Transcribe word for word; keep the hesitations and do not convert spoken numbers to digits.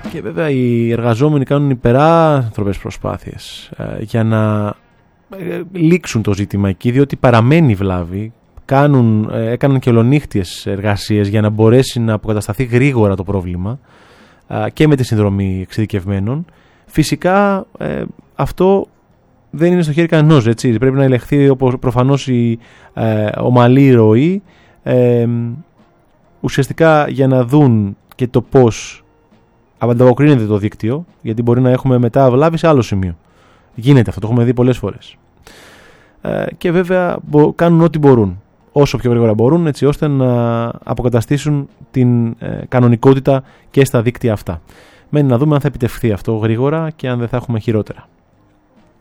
Και βέβαια οι εργαζόμενοι κάνουν υπεράνθρωπες προσπάθειες ε, για να ε, λήξουν το ζήτημα εκεί, διότι παραμένει βλάβη. Κάνουν, ε, έκαναν και ολονύχτιες εργασίες για να μπορέσει να αποκατασταθεί γρήγορα το πρόβλημα ε, και με τη συνδρομή εξειδικευμένων. Φυσικά ε, αυτό δεν είναι στο χέρι κανενός, έτσι. Πρέπει να ελεγχθεί προφανώς η ε, ομαλή ροή, ε, ουσιαστικά για να δουν και το πώς ανταποκρίνεται το δίκτυο, γιατί μπορεί να έχουμε μετά βλάβη σε άλλο σημείο. Γίνεται αυτό, το έχουμε δει πολλές φορές. Ε, και βέβαια μπο, κάνουν ό,τι μπορούν, όσο πιο γρήγορα μπορούν, έτσι ώστε να αποκαταστήσουν την ε, κανονικότητα και στα δίκτυα αυτά. Μένει να δούμε αν θα επιτευχθεί αυτό γρήγορα και αν δεν θα έχουμε χειρότερα.